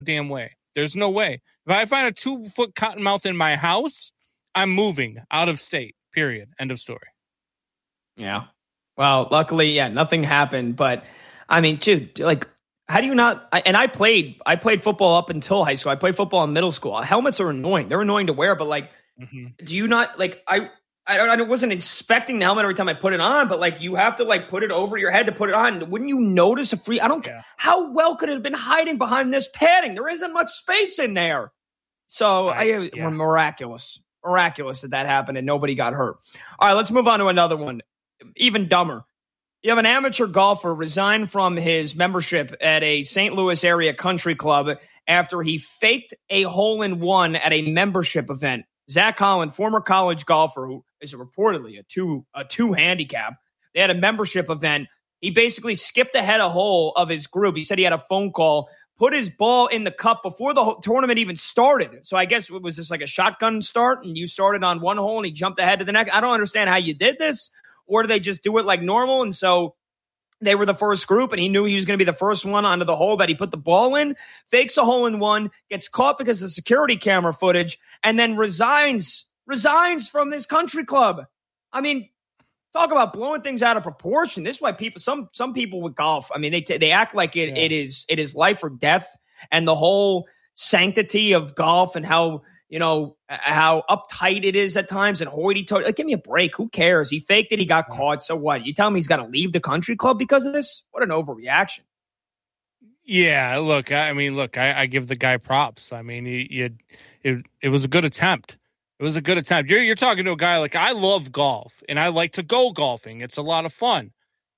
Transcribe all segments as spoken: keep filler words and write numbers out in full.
damn way. There's no way. If I find a two-foot cottonmouth in my house, I'm moving out of state, period. End of story. Yeah. Well, luckily, yeah, nothing happened. But, I mean, dude, like, how do you not – and I played I played football up until high school. I played football in middle school. Helmets are annoying. They're annoying to wear, but, like, mm-hmm. do you not – like, I – I, I wasn't inspecting the helmet every time I put it on, but like you have to like put it over your head to put it on. Wouldn't you notice a free? I don't. Yeah. How well could it have been hiding behind this padding? There isn't much space in there. So I, I yeah. miraculous, miraculous that that happened and nobody got hurt. All right, let's move on to another one. Even dumber. You have an amateur golfer resign from his membership at a Saint Louis area country club after he faked a hole-in-one at a membership event. Zach Holland, former college golfer who is reportedly a two a two handicap. They had a membership event. He basically skipped ahead a hole of his group. He said he had a phone call, put his ball in the cup before the tournament even started. So I guess it was just like a shotgun start, and you started on one hole and he jumped ahead to the next. I don't understand how you did this, or do they just do it like normal? And so they were the first group, and he knew he was going to be the first one onto the hole that he put the ball in, fakes a hole in one, gets caught because of security camera footage, and then resigns, resigns from this country club. I mean, talk about blowing things out of proportion. This is why people, some some people with golf, I mean, they they act like it yeah. it is it is life or death, and the whole sanctity of golf and how, you know, how uptight it is at times and hoity-toity. Like, give me a break. Who cares? He faked it. He got caught. So what? You tell me he's got to leave the country club because of this? What an overreaction. Yeah, look, I mean, look, I, I give the guy props. I mean, he, he had, it, it was a good attempt. It was a good attempt. You're, you're talking to a guy like, I love golf, and I like to go golfing. It's a lot of fun.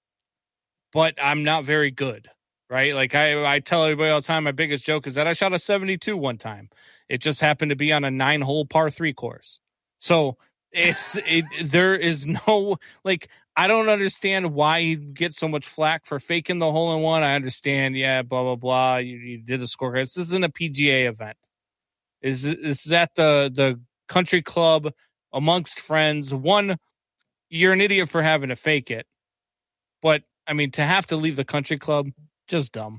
But I'm not very good, right? Like, I, I tell everybody all the time, my biggest joke is that I shot a seventy-two one time. It just happened to be on a nine-hole par three course. So it's it, there is no, like, I don't understand why he gets so much flack for faking the hole-in-one. I understand, yeah, blah, blah, blah. You, you did a scorecard. This isn't a P G A event. Is This is at the, the country club amongst friends. One, you're an idiot for having to fake it. But, I mean, to have to leave the country club, just dumb.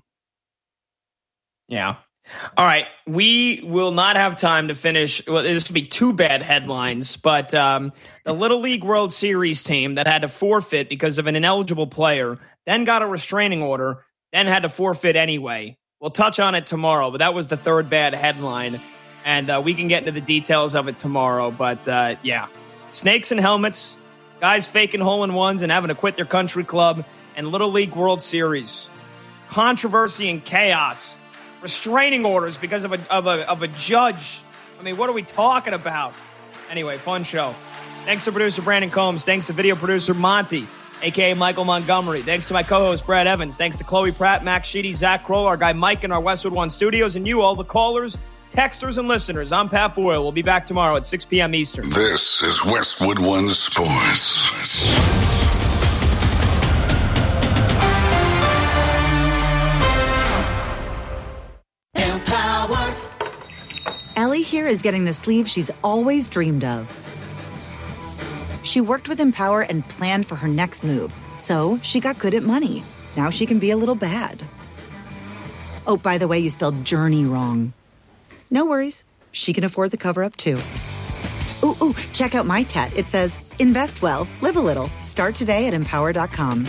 Yeah. All right, we will not have time to finish. Well, this will be two bad headlines, but um, the Little League World Series team that had to forfeit because of an ineligible player, then got a restraining order, then had to forfeit anyway. We'll touch on it tomorrow, but that was the third bad headline, and uh, we can get into the details of it tomorrow. But, uh, yeah, snakes and helmets, guys faking hole-in-ones and having to quit their country club, and Little League World Series. Controversy and chaos. Restraining orders because of a, of a of a judge. I mean, what are we talking about? Anyway, fun show. Thanks to producer Brandon Combs. Thanks to video producer Monty, a k a. Michael Montgomery. Thanks to my co-host Brad Evans. Thanks to Chloe Pratt, Max Sheedy, Zach Kroll, our guy Mike in our Westwood One studios, and you, all the callers, texters, and listeners. I'm Pat Boyle. We'll be back tomorrow at six p.m. Eastern. This is Westwood One Sports. Ellie here is getting the sleeve she's always dreamed of. She worked with Empower and planned for her next move, so she got good at money. Now she can be a little bad. Oh, by the way, you spelled journey wrong. No worries. She can afford the cover-up, too. Ooh, ooh, check out my tat. It says, invest well, live a little. Start today at empower dot com.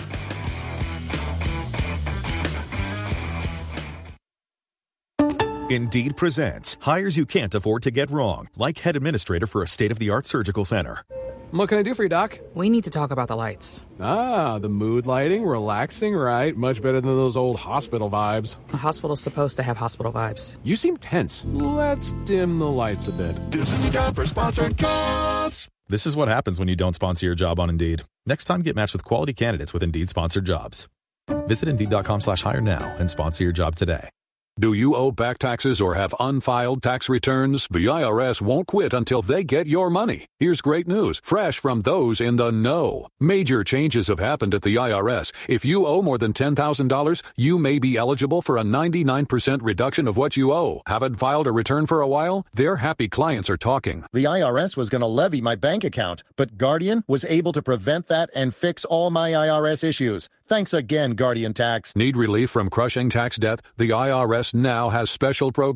Indeed presents hires you can't afford to get wrong, like head administrator for a state-of-the-art surgical center. What can I do for you, Doc? We need to talk about the lights. Ah, the mood lighting, relaxing, right? Much better than those old hospital vibes. A hospital's supposed to have hospital vibes. You seem tense. Let's dim the lights a bit. This is the time for sponsored jobs. This is what happens when you don't sponsor your job on Indeed. Next time, get matched with quality candidates with Indeed-sponsored jobs. Visit Indeed.com slash hire now and sponsor your job today. Do you owe back taxes or have unfiled tax returns? The I R S won't quit until they get your money. Here's great news, fresh from those in the know. Major changes have happened at the I R S. If you owe more than ten thousand dollars, you may be eligible for a ninety-nine percent reduction of what you owe. Haven't filed a return for a while? Their happy clients are talking. The I R S was going to levy my bank account, but Guardian was able to prevent that and fix all my I R S issues. Thanks again, Guardian Tax. Need relief from crushing tax debt? The I R S S now has special programs